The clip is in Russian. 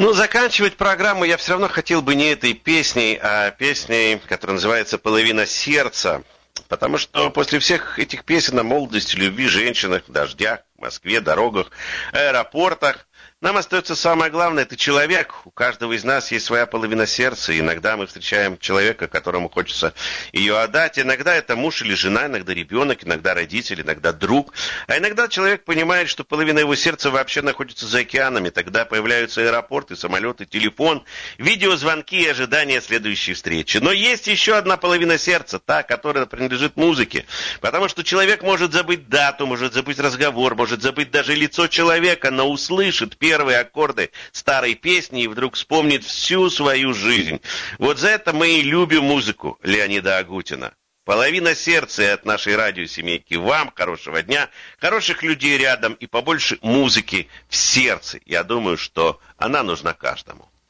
Ну, заканчивать программу я все равно хотел бы не этой песней, а песней, которая называется «Половина сердца». Потому что после всех этих песен о молодости, любви, женщинах, дождях, Москве, дорогах, аэропортах, нам остается самое главное – это человек. У каждого из нас есть своя половина сердца, и иногда мы встречаем человека, которому хочется ее отдать. Иногда это муж или жена, иногда ребенок, иногда родитель, иногда друг. А иногда человек понимает, что половина его сердца вообще находится за океанами. Тогда появляются аэропорты, самолеты, телефон, видеозвонки и ожидания следующей встречи. Но есть еще одна половина сердца, та, которая принадлежит музыке. Потому что человек может забыть дату, может забыть разговор, может забыть даже лицо человека, но услышит первые аккорды старой песни и вдруг вспомнит всю свою жизнь. Вот за это мы и любим музыку Леонида Агутина. Половина сердца, и от нашей радиосемейки вам хорошего дня, хороших людей рядом и побольше музыки в сердце. Я думаю, что она нужна каждому.